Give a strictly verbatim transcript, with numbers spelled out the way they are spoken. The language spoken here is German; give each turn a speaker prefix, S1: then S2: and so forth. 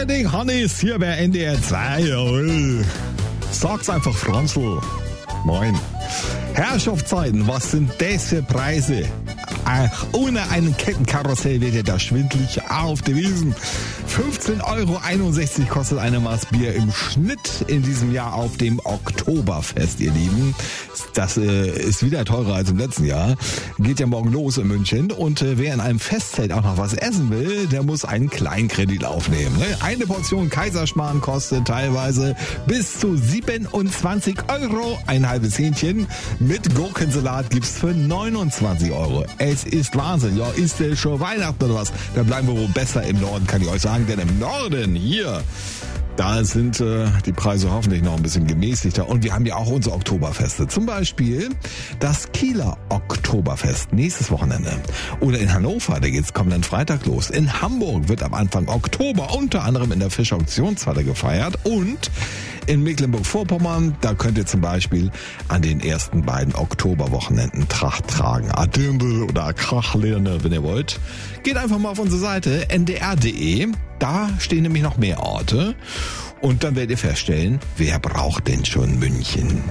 S1: Morgen, Hannes, hier bei N D R zwei. Jawohl. Sag's einfach, Franzl. Moin. Herrschaftszeiten, was sind das für Preise? Ach, ohne einen Kettenkarussell wird ja da schwindlig auf der Wiesen. fünfzehn Euro einundsechzig kostet eine Maß Bier im Schnitt in diesem Jahr auf dem Oktoberfest, ihr Lieben. Das äh, ist wieder teurer als im letzten Jahr. Geht ja morgen los in München. Und äh, wer in einem Festzelt auch noch was essen will, der muss einen Kleinkredit aufnehmen. Ne? Eine Portion Kaiserschmarrn kostet teilweise bis zu siebenundzwanzig Euro. Ein halbes Hähnchen mit Gurkensalat gibt's für neunundzwanzig Euro. Es ist Wahnsinn. Ja, ist denn schon Weihnachten oder was? Da bleiben wir wohl besser im Norden, kann ich euch sagen. Denn im Norden, hier, da sind äh, die Preise hoffentlich noch ein bisschen gemäßigter. Und wir haben ja auch unsere Oktoberfeste. Zum Beispiel das Kieler Oktoberfest nächstes Wochenende. Oder in Hannover, da geht's kommenden Freitag los. In Hamburg wird am Anfang Oktober unter anderem in der Fischer-Auktionshalle gefeiert. Und in Mecklenburg-Vorpommern, da könnt ihr zum Beispiel an den ersten beiden Oktoberwochenenden Tracht tragen. Adümbel oder Krachlirne, wenn ihr wollt. Geht einfach mal auf unsere Seite n d r punkt d e. Da stehen nämlich noch mehr Orte. Und dann werdet ihr feststellen, wer braucht denn schon München?